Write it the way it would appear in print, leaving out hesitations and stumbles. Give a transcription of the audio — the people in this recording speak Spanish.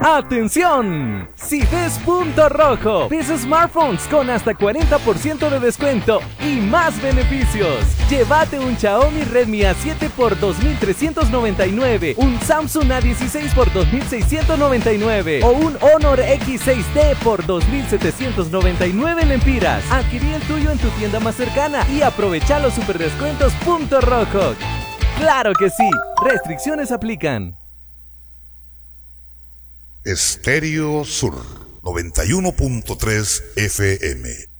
¡Atención! Si ves punto rojo, ves smartphones con hasta 40% de descuento y más beneficios. Llévate un Xiaomi Redmi A7 por 2.399, un Samsung A16 por 2.699 o un Honor X6D por 2.799 lempiras. Adquirí el tuyo en tu tienda más cercana y aprovecha los super descuentos punto rojo. ¡Claro que sí! Restricciones aplican. Estéreo Sur 91.3 FM